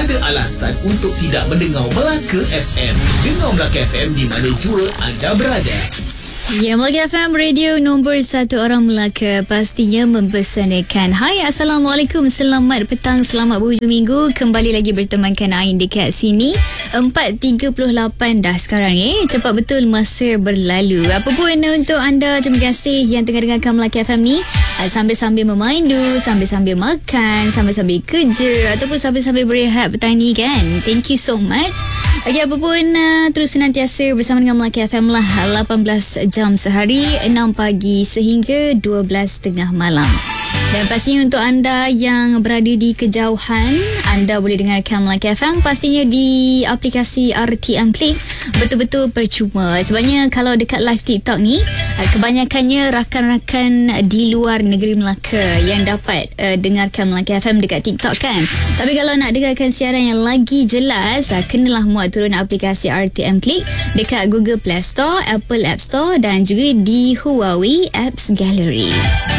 ada alasan untuk tidak mendengar Melaka FM. Dengar Melaka FM di mana jua anda berada. Ya, Melaka FM, radio nombor 1 orang Melaka, pastinya mempersanakan. Hai, Assalamualaikum, selamat petang, selamat berhujung minggu. Kembali lagi bertemankan Ain dekat sini. 4.38 dah sekarang cepat betul masa berlalu. Apa pun untuk anda, terima kasih yang tengah dengarkan Melaka FM ni, sambil-sambil memandu, sambil-sambil makan, sambil-sambil kerja, ataupun sambil-sambil berehat petang ni kan. Thank you so much. Okay, apa pun terus senantiasa bersama dengan Melaka FM lah. 18 jam sehari, 6 pagi sehingga 12.30 malam. Dan pastinya untuk anda yang berada di kejauhan, anda boleh dengarkan Melaka FM pastinya di aplikasi RTM Click. Betul-betul percuma. Sebabnya kalau dekat live TikTok ni, kebanyakannya rakan-rakan di luar negeri Melaka yang dapat dengarkan Melaka FM dekat TikTok kan. Tapi kalau nak dengarkan siaran yang lagi jelas, kenalah muat turun aplikasi RTM Click dekat Google Play Store, Apple App Store dan juga di Huawei Apps Gallery.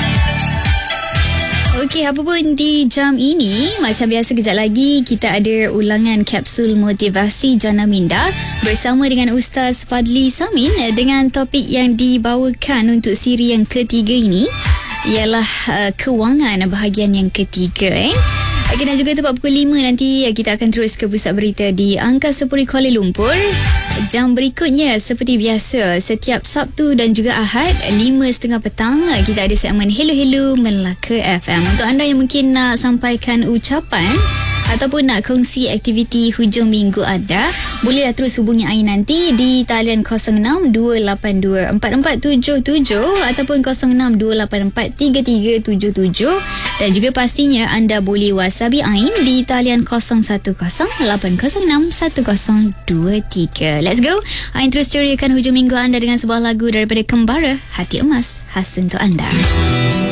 Okey, apa pun di jam ini, macam biasa kejap lagi kita ada ulangan kapsul motivasi Jana Minda bersama dengan Ustaz Fadli Samin dengan topik yang dibawakan untuk siri yang ketiga ini ialah kewangan bahagian yang ketiga. Okay, dan juga tepat pukul 5 nanti kita akan terus ke pusat berita di Angkasa Puri Kuala Lumpur. Jam berikutnya seperti biasa, setiap Sabtu dan juga Ahad 5.30 petang kita ada segmen Hello Hello Melaka FM. Untuk anda yang mungkin nak sampaikan ucapan ataupun nak kongsi aktiviti hujung minggu anda, bolehlah terus hubungi Ain nanti di talian 06-282-4477 ataupun 06-284-3377. Dan juga pastinya anda boleh whatsappi Ain di talian 0108061023. Let's go. Ain terus ceriakan hujung minggu anda dengan sebuah lagu daripada Kembara, Hati Emas, khas untuk anda.